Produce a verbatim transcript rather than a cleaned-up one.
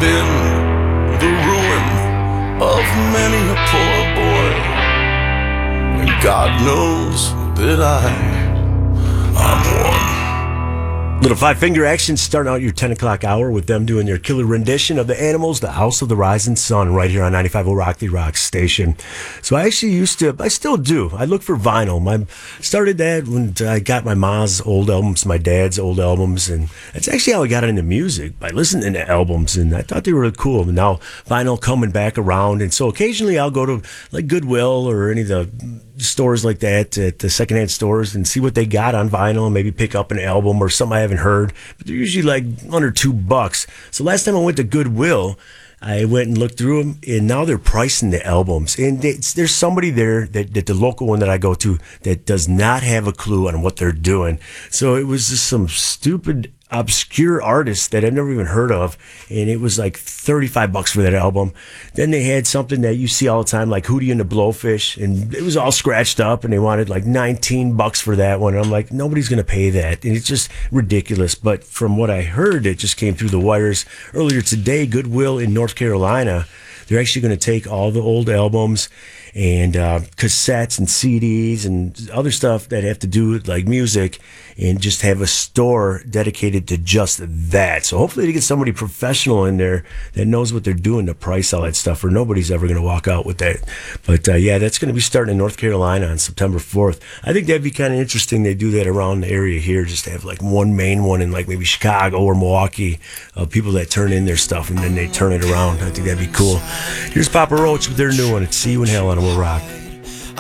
been the ruin of many a poor boy, and God knows that I, I'm one. Little Five Finger Action starting out your ten o'clock hour with them doing their killer rendition of the Animals, The House of the Rising Sun, right here on ninety-five point oh Rock the Rock station. So I actually used to, I still do, I look for vinyl. I started that when I got my mom's old albums, my dad's old albums, and that's actually how I got into music, by listening to albums, and I thought they were really cool. And now vinyl coming back around, and so occasionally I'll go to like Goodwill or any of the stores like that at the secondhand stores and see what they got on vinyl and maybe pick up an album or something I haven't heard, but they're usually like under two bucks. So last time I went to Goodwill, I went and looked through them, and now they're pricing the albums. And they, there's somebody there, that, that the local one that I go to, that does not have a clue on what they're doing. So it was just some stupid, obscure artist that I've never even heard of, and it was like thirty-five bucks for that album. Then they had something that you see all the time, like Hootie and the Blowfish, and it was all scratched up, and they wanted like nineteen bucks for that one. And I'm like, nobody's going to pay that, and it's just ridiculous. But from what I heard, it just came through the wires earlier today, Goodwill in North Carolina, they're actually going to take all the old albums and uh, cassettes and C Ds and other stuff that have to do with like music, and just have a store dedicated to just that. So hopefully they get somebody professional in there that knows what they're doing to price all that stuff, or nobody's ever going to walk out with that. But uh, yeah, that's going to be starting in North Carolina on September fourth. I think that'd be kind of interesting. They do that around the area here, just to have like one main one in like maybe Chicago or Milwaukee, of people that turn in their stuff and then they turn it around. I think that'd be cool. Here's Papa Roach with their new one. It's See You in Hell on Will Rock.